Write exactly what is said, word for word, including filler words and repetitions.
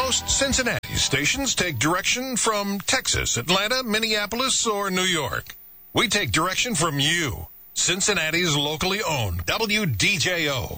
Most Cincinnati stations take direction from Texas, Atlanta, Minneapolis, or New York. We take direction from you, Cincinnati's locally owned W D J O.